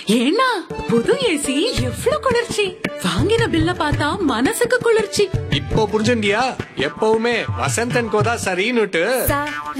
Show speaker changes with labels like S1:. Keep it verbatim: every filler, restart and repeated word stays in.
S1: ஏன்னா புது ஏசி எவ்ளோ குளிர்ச்சி! வாங்கின பில்ல பார்த்தா மனசுக்கு குளிர்ச்சி.
S2: இப்போ புரிஞ்சுண்டியா? எப்பவுமே வசந்தன் கோதா சரின்னுட்டு.